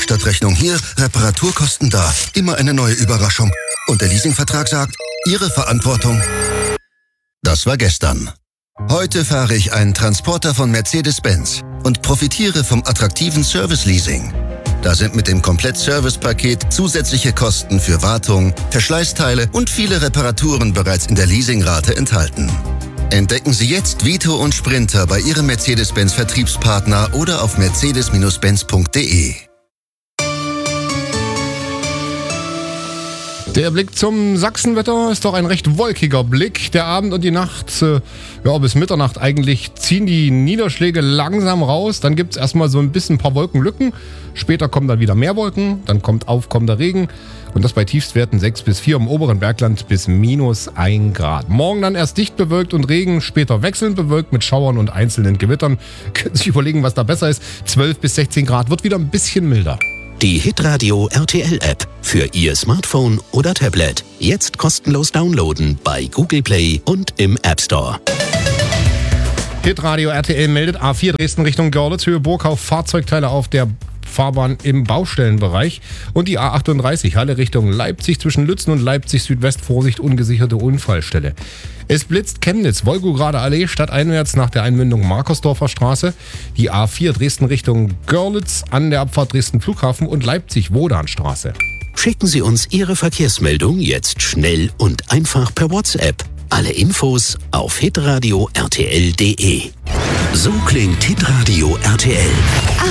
Werkstattrechnung hier, Reparaturkosten da. Immer eine neue Überraschung. Und der Leasingvertrag sagt, Ihre Verantwortung. Das war gestern. Heute fahre ich einen Transporter von Mercedes-Benz und profitiere vom attraktiven Service-Leasing. Da sind mit dem Komplett-Service-Paket zusätzliche Kosten für Wartung, Verschleißteile und viele Reparaturen bereits in der Leasingrate enthalten. Entdecken Sie jetzt Vito und Sprinter bei Ihrem Mercedes-Benz-Vertriebspartner oder auf mercedes-benz.de. Der Blick zum Sachsenwetter ist doch ein recht wolkiger Blick. Der Abend und die Nacht, bis Mitternacht eigentlich, ziehen die Niederschläge langsam raus. Dann gibt es erstmal so ein paar Wolkenlücken. Später kommen dann wieder mehr Wolken. Dann kommt aufkommender Regen. Und das bei Tiefstwerten 6 bis 4 im oberen Bergland bis -1 Grad. Morgen dann erst dicht bewölkt und Regen, später wechselnd bewölkt mit Schauern und einzelnen Gewittern. Können Sie sich überlegen, was da besser ist. 12 bis 16 Grad, wird wieder ein bisschen milder. Die Hitradio RTL App für Ihr Smartphone oder Tablet. Jetzt kostenlos downloaden bei Google Play und im App Store. Hitradio RTL meldet A4 Dresden Richtung Görlitz, Höhe Burgau, Fahrzeugteile auf der Fahrbahn im Baustellenbereich. Und die A38 Halle Richtung Leipzig zwischen Lützen und Leipzig Südwest, Vorsicht, ungesicherte Unfallstelle. Es blitzt Chemnitz, Wolgograder Allee, stadteinwärts nach der Einmündung Markersdorfer Straße. Die A4 Dresden Richtung Görlitz an der Abfahrt Dresden Flughafen und Leipzig Wodanstraße. Schicken Sie uns Ihre Verkehrsmeldung jetzt schnell und einfach per WhatsApp. Alle Infos auf hitradio rtl.de. So klingt Hitradio RTL.